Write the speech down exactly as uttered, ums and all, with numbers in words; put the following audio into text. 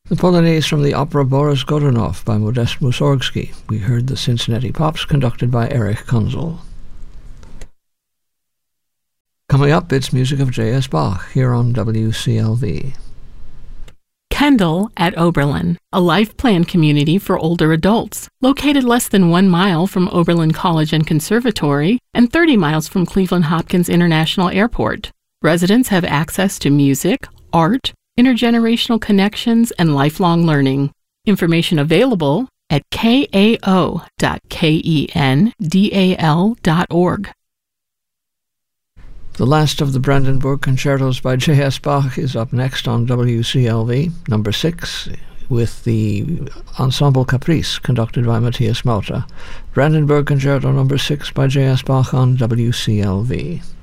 The Polonaise from the opera Boris Godunov by Modest Mussorgsky. We heard the Cincinnati Pops conducted by Erich Kunzel. Coming up, it's music of J S Bach here on W C L V. Kendall at Oberlin, a life plan community for older adults, located less than one mile from Oberlin College and Conservatory and thirty miles from Cleveland Hopkins International Airport. Residents have access to music, art, intergenerational connections, and lifelong learning. Information available at k a o dot kendal dot org. The last of the Brandenburg Concertos by J S Bach is up next on W C L V, number six, with the Ensemble Caprice, conducted by Matthias Mauter. Brandenburg Concerto number six by J S Bach on W C L V.